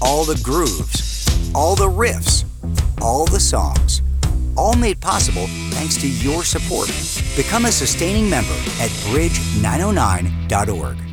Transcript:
all the grooves, all the riffs, all the songs. All made possible thanks to your support. Become a sustaining member at bridge909.org.